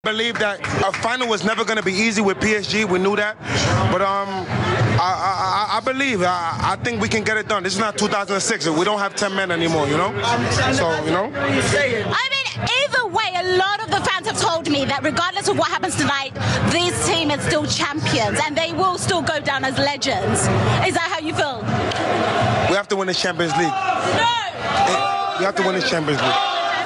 I believe that a final was never going to be easy with PSG. We knew that, but I believe. I think we can get it done. This is not 2006. We don't have 10 men anymore, you know. So you know. I mean, either way, a lot of the fans have told me that regardless of what happens tonight, this team is still champions and they will still go down as legends. Is that how you feel? We have to win the Champions League. No. We have to win the Champions League.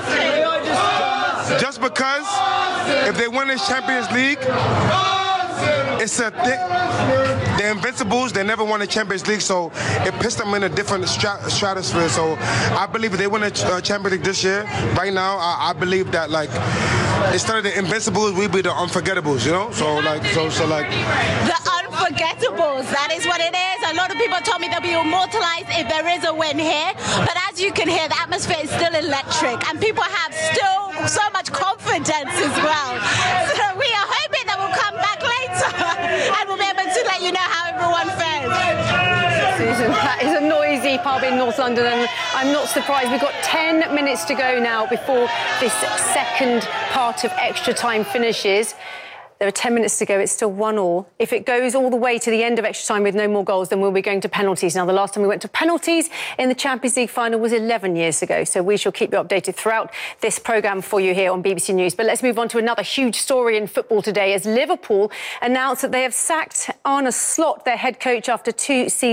Just because if they win the Champions League, it's a thing. They're invincibles. They never won the Champions League, so it puts them in a different stratosphere. So I believe if they win the Champions League this year, right now, I believe that like instead of the invincibles, we'll be the unforgettables. You know, so like. The unforgettables. That is what it is. A lot of people told me they'll be immortalized if there is a win here. But as you can hear, the atmosphere is still electric, and people have still so much confidence as well. So we are hoping that we'll come back later and we'll be able to let you know how everyone fares. Susan, that is a noisy pub in North London, and I'm not surprised. We've got 10 minutes to go now before this second part of extra time finishes. There are 10 minutes to go. It's still 1-1. If it goes all the way to the end of extra time with no more goals, then we'll be going to penalties. Now, the last time we went to penalties in the Champions League final was 11 years ago. So we shall keep you updated throughout this programme for you here on BBC News. But let's move on to another huge story in football today as Liverpool announced that they have sacked Arne Slot, their head coach, after 2 seasons.